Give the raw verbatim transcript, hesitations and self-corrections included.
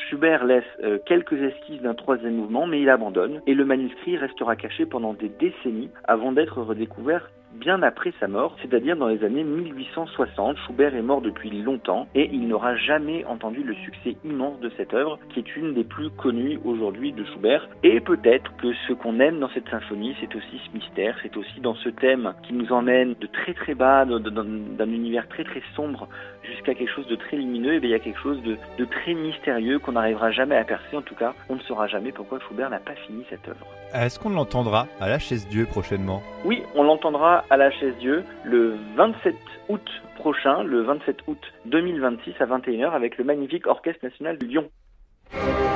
Schubert laisse euh, quelques esquisses d'un troisième mouvement, mais il abandonne, et le manuscrit restera caché pendant des décennies avant d'être redécouvert bien après sa mort, c'est-à-dire dans les années mille huit cent soixante. Schubert est mort depuis longtemps et il n'aura jamais entendu le succès immense de cette œuvre, qui est une des plus connues aujourd'hui de Schubert. Et peut-être que ce qu'on aime dans cette symphonie, c'est aussi ce mystère, c'est aussi dans ce thème qui nous emmène de très très bas, de, de, d'un univers très très sombre, jusqu'à quelque chose de très lumineux. Et bien il y a quelque chose de, de très mystérieux qu'on n'arrivera jamais à percer. En tout cas, on ne saura jamais pourquoi Schubert n'a pas fini cette œuvre. Est-ce qu'on l'entendra à la Chaise-Dieu prochainement ? Oui, on l'entendra à la Chaise-Dieu le vingt-sept août prochain, le vingt-sept août deux mille vingt-six à vingt et une heures avec le magnifique Orchestre National de Lyon.